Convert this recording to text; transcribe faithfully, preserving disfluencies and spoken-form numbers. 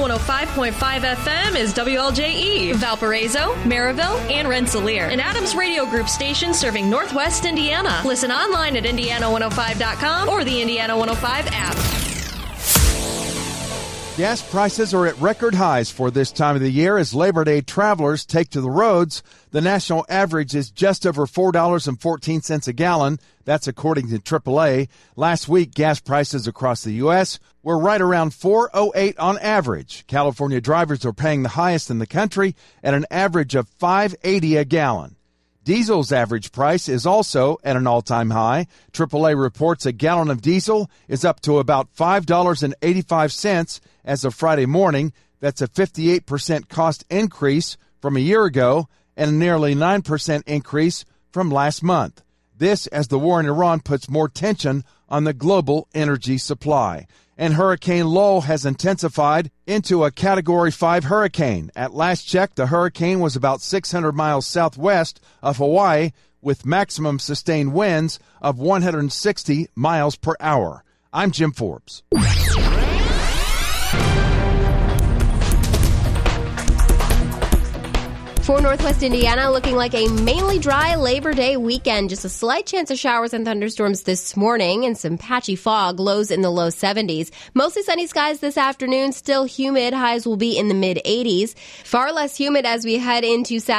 one oh five point five F M is W L J E, Valparaiso, Maryville, and Rensselaer. An Adams Radio Group station serving Northwest Indiana. Listen online at indiana one oh five dot com or the Indiana one oh five app. Gas prices are at record highs for this time of the year as Labor Day travelers take to the roads. The national average is just over four dollars and fourteen cents a gallon. That's according to triple A. Last week, gas prices across the U S were right around four oh eight on average. California drivers are paying the highest in the country at an average of five eighty a gallon. Diesel's average price is also at an all-time high. triple A reports a gallon of diesel is up to about five dollars and eighty-five cents as of Friday morning. That's a fifty-eight percent cost increase from a year ago and a nearly nine percent increase from last month. This as the war in Iran puts more tension on the global energy supply. And Hurricane Lowell has intensified into a Category five hurricane. At last check, the hurricane was about six hundred miles southwest of Hawaii with maximum sustained winds of one hundred sixty miles per hour. I'm Jim Forbes. For Northwest Indiana, looking like a mainly dry Labor Day weekend. Just a slight chance of showers and thunderstorms this morning and some patchy fog, lows in the low seventies. Mostly sunny skies this afternoon, still humid. Highs will be in the mid eighties. Far less humid as we head into Saturday.